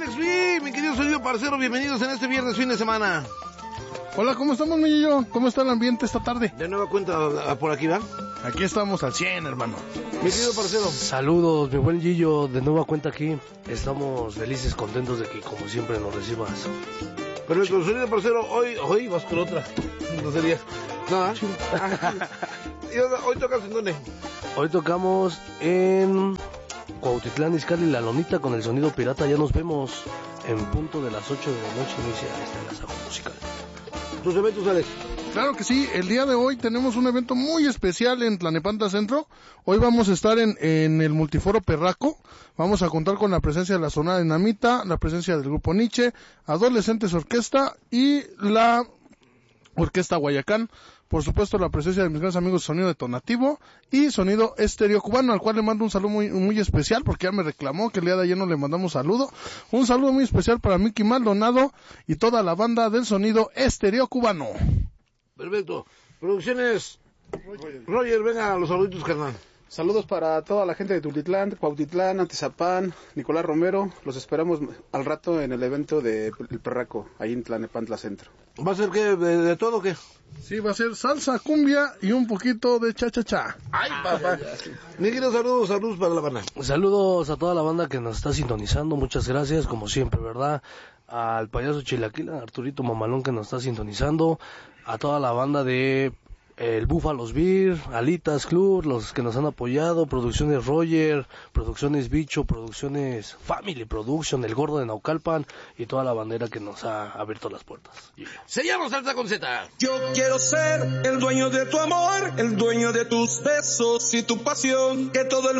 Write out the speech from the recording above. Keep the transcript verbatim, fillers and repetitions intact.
Alex B, mi querido sonido parcero, bienvenidos en este viernes fin de semana. Hola, ¿cómo estamos, mi Gillo? ¿Cómo está el ambiente esta tarde? De nueva cuenta por aquí, ¿va? Aquí estamos al cien, hermano. Mi querido parcero. Saludos, mi buen Gillo, de nueva cuenta aquí. Estamos felices, contentos de que como siempre nos recibas. Pero nuestro sonido parcero, hoy, hoy vas con otra. No sería. Nada. ¿Y hoy tocas en dónde? Hoy tocamos en Cuautitlán Izcalli, La Lonita, con el sonido pirata. Ya nos vemos en punto de las ocho de la noche. Inicia este agasajo musical. ¿Tus eventos, Alex? Claro que sí, el día de hoy tenemos un evento muy especial en Tlalnepantla Centro. Hoy vamos a estar en, en el Multiforo Perraco. Vamos a contar con la presencia de la Sonora Dinamita, la presencia del Grupo Nietzsche, Adolescentes Orquesta y la Orquesta Guayacán. Por supuesto, la presencia de mis grandes amigos Sonido Detonativo y Sonido Estéreo Cubano, al cual le mando un saludo muy muy especial, porque ya me reclamó que el día de ayer no le mandamos saludo. Un saludo muy especial para Mickey Maldonado y toda la banda del Sonido Estéreo Cubano. Perfecto. Producciones. Roger, Roger venga, los saluditos, carnal. Saludos para toda la gente de Tultitlán, Cuautitlán, Atizapán, Nicolás Romero. Los esperamos al rato en el evento de El Perraco, ahí en Tlalnepantla Centro. ¿Va a ser qué? ¿De, de todo o qué? Sí, va a ser salsa, cumbia y un poquito de cha-cha-cha. ¡Ay, papá! Mi querido, saludos, saludos para la banda. Saludos a toda la banda que nos está sintonizando. Muchas gracias, como siempre, ¿verdad? Al payaso Chilaquila, Arturito Mamalón, que nos está sintonizando. A toda la banda de el Búfalos Beer, Alitas Club, los que nos han apoyado, Producciones Roger, Producciones Bicho, Producciones Family Production, El Gordo de Naucalpan y toda la bandera que nos ha abierto las puertas. Yeah. Sellamos Salsa con Z. Yo quiero ser el dueño de tu amor, el dueño de tus besos y tu pasión, que todo el